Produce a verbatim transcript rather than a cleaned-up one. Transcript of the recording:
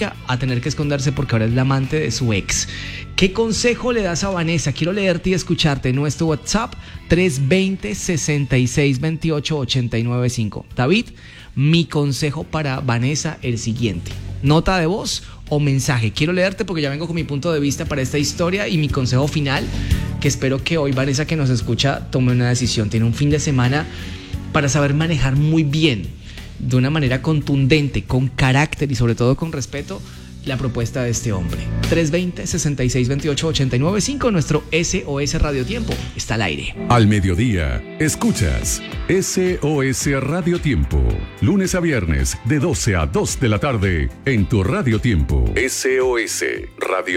tóxica a tener que esconderse porque ahora es la amante de su ex. ¿Qué consejo le das a Vanessa? Quiero leerte y escucharte en nuestro WhatsApp tres dos cero, seis seis dos ocho, ocho nueve cinco. David, mi consejo para Vanessa el siguiente: nota de voz o mensaje. Quiero leerte porque ya vengo con mi punto de vista para esta historia y mi consejo final, que espero que hoy Vanessa, que nos escucha, tome una decisión. Tiene un fin de semana para saber manejar muy bien, de una manera contundente, con carácter y sobre todo con respeto, la propuesta de este hombre. tres dos cero, seis seis dos ocho, ocho nueve cinco, nuestro S O S Radio Tiempo está al aire. Al mediodía, escuchas S O S Radio Tiempo. Lunes a viernes, de doce a dos de la tarde, en tu Radio Tiempo. S O S Radio